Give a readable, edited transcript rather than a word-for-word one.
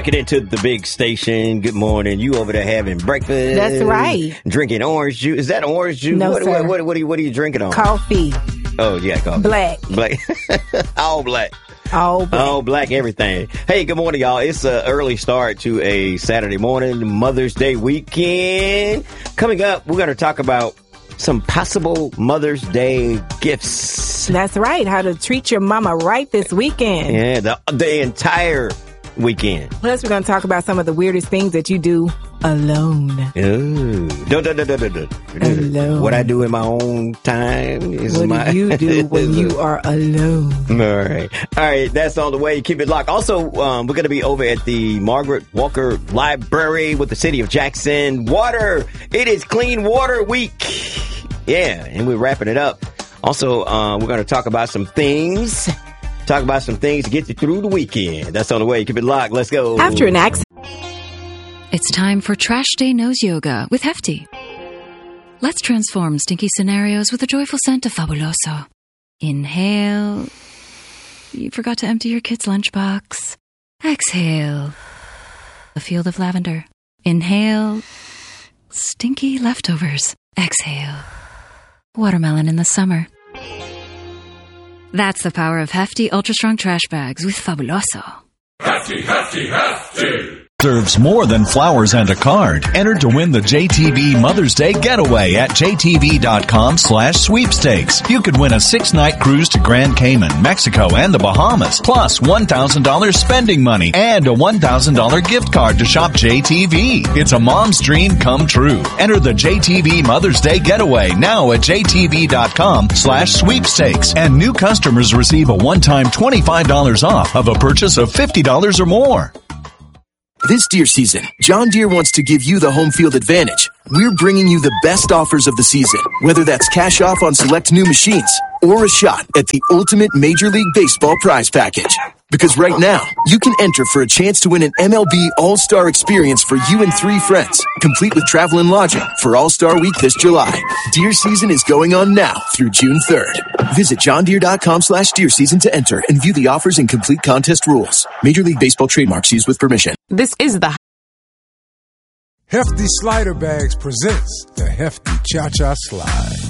Get into the big station. Good morning. You over there having breakfast? That's right. Drinking orange juice. Is that orange juice? No, sir. What are you drinking on? Coffee. Oh, yeah, coffee. Black. All black. All black, everything. Hey, good morning, y'all. It's an early start to a Saturday morning, Mother's Day weekend. Coming up, we're going to talk about some possible Mother's Day gifts. That's right. How to treat your mama right this weekend. Yeah, the entire weekend. Plus, we're going to talk about some of the weirdest things that you do alone. Ooh. Alone. What I do in my own time is what do you do when you are alone? All right, that's on the way. Keep it locked. Also, we're going to be over at the Margaret Walker Library with the City of Jackson. Water. It is Clean Water Week. Yeah, and we're wrapping it up. Also, we're going to talk about some things. To get you through the weekend. That's on the way. Keep it locked. Let's go. After an accident. It's time for Trash Day Nose Yoga with Hefty. Let's transform stinky scenarios with a joyful scent of Fabuloso. Inhale. You forgot to empty your kid's lunchbox. Exhale. A field of lavender. Inhale. Stinky leftovers. Exhale. Watermelon in the summer. That's the power of Hefty Ultra Strong Trash Bags with Fabuloso. Hefty, Hefty, Hefty! Serves more than flowers and a card. Enter to win the JTV Mother's Day Getaway at jtv.com/sweepstakes. You could win a 6-night cruise to Grand Cayman, Mexico, and the Bahamas, plus $1,000 spending money and a $1,000 gift card to shop JTV. It's a mom's dream come true. Enter the JTV Mother's Day Getaway now at jtv.com/sweepstakes. And new customers receive a one-time $25 off of a purchase of $50 or more. This deer season, John Deere wants to give you the home field advantage. We're bringing you the best offers of the season, whether that's cash off on select new machines or a shot at the ultimate Major League Baseball prize package. Because right now, you can enter for a chance to win an MLB All-Star experience for you and 3 friends, complete with travel and lodging for All-Star Week this July. Deer season is going on now through June 3rd. Visit johndeere.com/deer season to enter and view the offers and complete contest rules. Major League Baseball trademarks used with permission. This is the Hefty Slider Bags presents the Hefty Cha-Cha Slide.